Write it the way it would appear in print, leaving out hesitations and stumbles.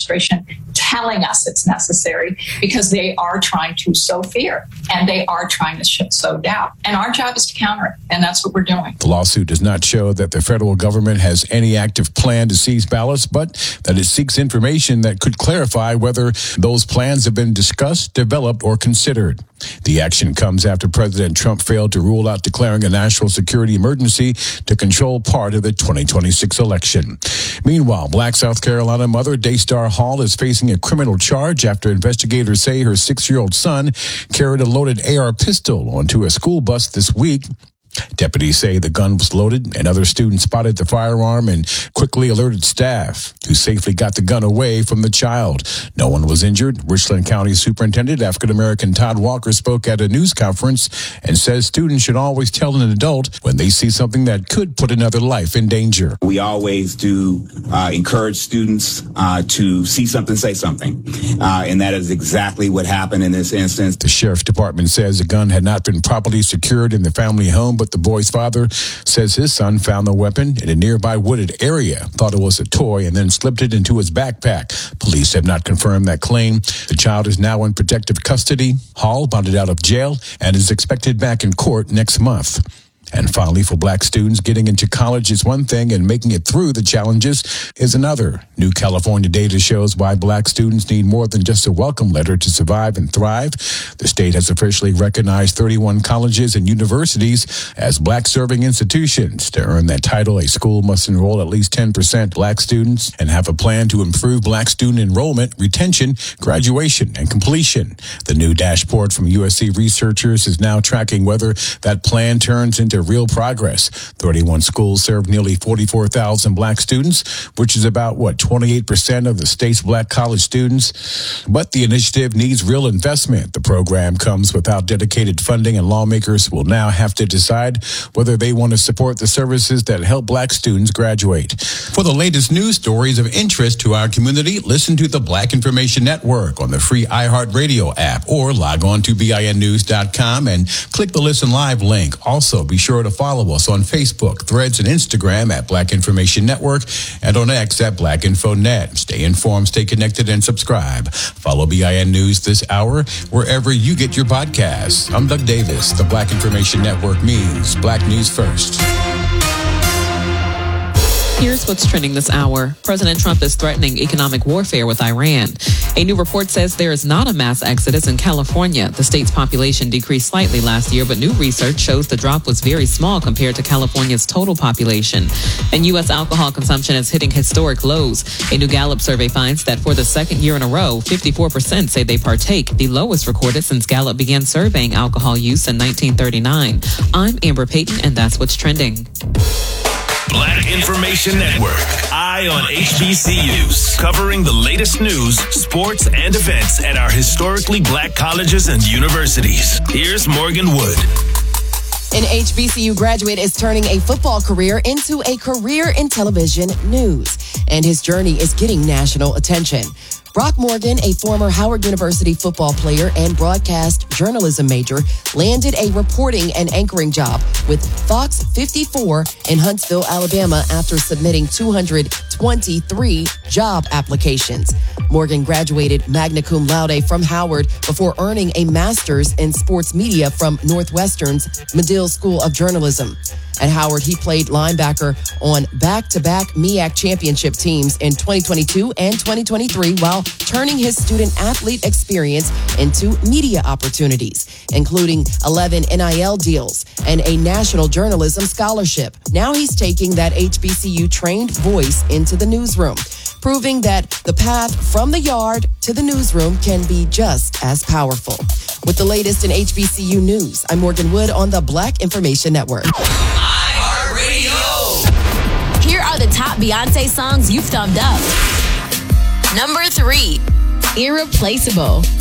administration telling us it's necessary, because they are trying to sow fear and they are trying to sow doubt. And our job is to counter it, and that's what we're doing. The lawsuit does not show that the federal government has any active plan to seize ballots, but that it seeks information that could clarify whether those plans have been discussed, developed, or considered. The action comes after President Trump failed to rule out declaring a national security emergency to control part of the 2026 election. Meanwhile, Black South Carolina mother Daystar Hall is facing a criminal charge after investigators say her 6-year-old son carried a loaded AR pistol onto a school bus this week. Deputies say the gun was loaded, and other students spotted the firearm and quickly alerted staff, who safely got the gun away from the child. No one was injured. Richland County Superintendent African-American Todd Walker spoke at a news conference and says students should always tell an adult when they see something that could put another life in danger. We always do encourage students to see something, say something, and that is exactly what happened in this instance. The sheriff's department says the gun had not been properly secured in the family home, but the boy's father says his son found the weapon in a nearby wooded area, thought it was a toy, and then slipped it into his backpack. Police have not confirmed that claim. The child is now in protective custody. Hall bonded out of jail and is expected back in court next month. And finally, for Black students, getting into college is one thing and making it through the challenges is another. New California data shows why Black students need more than just a welcome letter to survive and thrive. The state has officially recognized 31 colleges and universities as Black serving institutions. To earn that title, a school must enroll at least 10% Black students and have a plan to improve Black student enrollment, retention, graduation, and completion. The new dashboard from USC researchers is now tracking whether that plan turns into real progress. 31 schools serve nearly 44,000 Black students, which is about, 28% of the state's Black college students. But the initiative needs real investment. The program comes without dedicated funding, and lawmakers will now have to decide whether they want to support the services that help Black students graduate. For the latest news stories of interest to our community, listen to the Black Information Network on the free iHeartRadio app, or log on to BINnews.com and click the Listen Live link. Also, be sure to follow us on Facebook, Threads, and Instagram at Black Information Network, and on X at BlackInfoNet. Stay informed, stay connected, and subscribe. Follow BIN News this hour wherever you get your podcasts. I'm Doug Davis. The Black Information Network means Black News first. Here's what's trending this hour. President Trump is threatening economic warfare with Iran. A new report says there is not a mass exodus in California. The state's population decreased slightly last year, but new research shows the drop was very small compared to California's total population. And U.S. alcohol consumption is hitting historic lows. A new Gallup survey finds that for the second year in a row, 54% say they partake, the lowest recorded since Gallup began surveying alcohol use in 1939. I'm Amber Payton, and that's what's trending. Black Information Network, Eye on HBCUs, covering the latest news, sports, and events at our historically Black colleges and universities. Here's Morgan Wood. An HBCU graduate is turning a football career into a career in television news, and his journey is getting national attention. Brock Morgan, a former Howard University football player and broadcast journalism major, landed a reporting and anchoring job with Fox 54 in Huntsville, Alabama, after submitting 223 job applications. Morgan graduated magna cum laude from Howard before earning a master's in sports media from Northwestern's Medill School of Journalism. At Howard, he played linebacker on back-to-back MEAC championship teams in 2022 and 2023 while turning his student-athlete experience into media opportunities, including 11 NIL deals and a national journalism scholarship. Now he's taking that HBCU-trained voice into the newsroom, proving that the path from the yard to the newsroom can be just as powerful. With the latest in HBCU news, I'm Morgan Wood on the Black Information Network. Here are the top Beyonce songs you've thumbed up. Number 3, Irreplaceable.